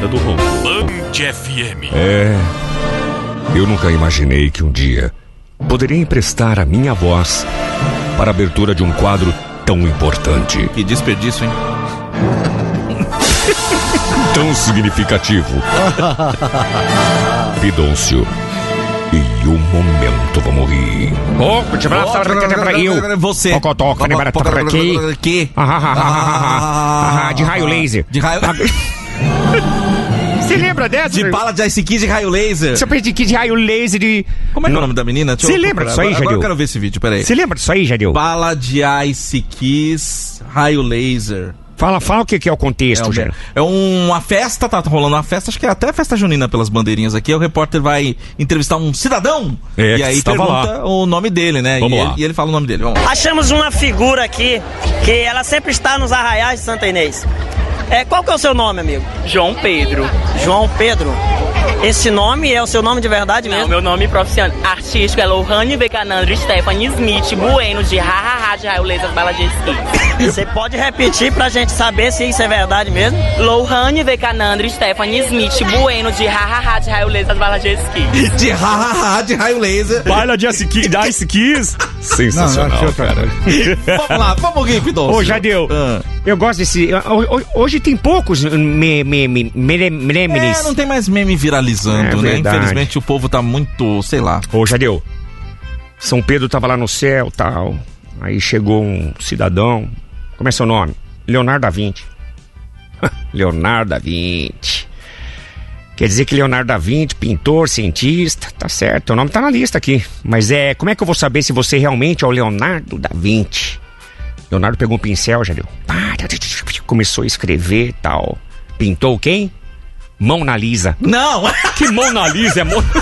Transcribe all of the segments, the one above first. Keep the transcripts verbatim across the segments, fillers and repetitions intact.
hora do ronco. Band F M. É, eu nunca imaginei que um dia poderia emprestar a minha voz para a abertura de um quadro tão importante. Que desperdício, hein? Tão significativo. Pidôncio. E o momento vamos rir. Oh, te vai falar pra eu. Você. Pocotó, que para aqui. Que? De raio laser. De raio... Você lembra dessa? De bala de Ice Kid de raio laser. Você pensa de que de raio laser de... Como é que é o nome da menina? Você lembra disso aí, Jadil? Agora eu quero ver esse vídeo, peraí. Você lembra disso aí, Jadil? Bala de Ice Kiss, raio laser. Fala, fala o que, que é o contexto, é, um, Jadil. é uma festa, tá rolando uma festa, acho que é até festa junina pelas bandeirinhas aqui. O repórter vai entrevistar um cidadão é, e aí pergunta lá. O nome dele, né? Vamos e, lá. Ele, e ele fala o nome dele. Vamos lá. Achamos uma figura aqui que ela sempre está nos arraiais de Santa Inês. É, qual que é o seu nome, amigo? João Pedro. João Pedro. Esse nome é o seu nome de verdade mesmo? Não, meu nome profissional artístico é Lohane Vecanandro Stephanie Smith Bueno de Hahaha de Raio Laser Bala de Esqui. Você pode repetir pra gente saber se isso é verdade mesmo? Lohane Vecanandro Stephanie Smith Bueno de Hahaha de Raio Laser Bala de Esqui. De Hahaha de Raio Laser. Bala de Ice Kiss. Ice Kiss. Sensacional, não, não, cara. Vamos lá, vamos rir, Pidoncio. Ô, Jadeu, ah. eu gosto desse... Hoje tem poucos me, me, me, me, memes. É, não tem mais meme viralizando, é, né? Verdade. Infelizmente o povo tá muito, sei lá. Ô, Jadeu, São Pedro tava lá no céu, tal. Aí chegou um cidadão. Como é seu nome? Leonardo da Vinci. Leonardo da Vinci. Quer dizer que Leonardo da Vinci, pintor, cientista, tá certo, o nome tá na lista aqui. Mas é, como é que eu vou saber se você realmente é o Leonardo da Vinci? Leonardo pegou um pincel, Jadeu. Começou a escrever e tal. Pintou quem? Mona Lisa. Não! Que Mona Lisa é Mona...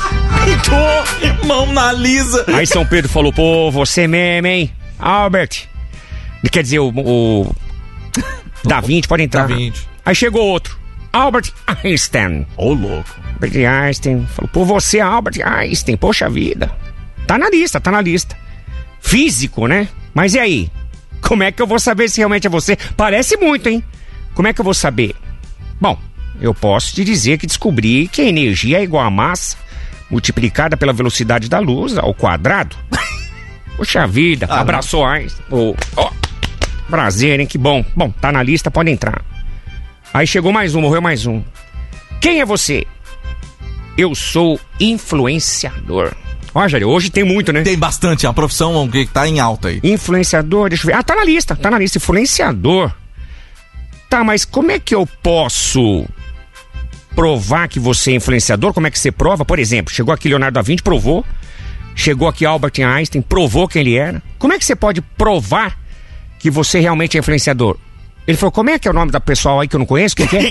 Pintou Mona Lisa. Aí São Pedro falou, pô, você mesmo, hein? Albert. Quer dizer, o... o... Da Vinci, pode entrar. Da Vinci. Aí chegou outro. Albert Einstein. Ô, louco. Albert Einstein. Falou, pô, você é Albert Einstein. Poxa vida. Tá na lista, tá na lista. Físico, né? Mas e aí? Como é que eu vou saber se realmente é você? Parece muito, hein? Como é que eu vou saber? Bom, eu posso te dizer que descobri que a energia é igual a massa multiplicada pela velocidade da luz ao quadrado. Poxa vida, ah, abraçou Einstein. Oh, oh, prazer, hein? Que bom. Bom, tá na lista, pode entrar. Aí chegou mais um, morreu mais um. Quem é você? Eu sou influenciador. Olha, hoje tem muito, né? Tem bastante, é uma profissão que tá em alta aí. Influenciador, deixa eu ver. Ah, tá na lista, tá na lista, influenciador. Tá, mas como é que eu posso provar que você é influenciador? Como é que você prova? Por exemplo, chegou aqui Leonardo da Vinci, provou. Chegou aqui Albert Einstein, provou quem ele era. Como é que você pode provar que você realmente é influenciador? Ele falou, como é que é o nome da pessoal aí que eu não conheço? Quem que é?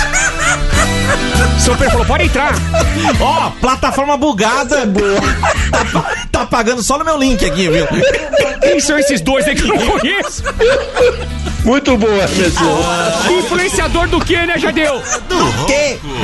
O senhor Pedro falou, pode entrar. Ó, oh, plataforma bugada. tá, tá pagando só no meu link aqui, viu? Quem são esses dois aí que eu não conheço? Muito boa, pessoal. Influenciador do quê, né, Jadeu? Do quê?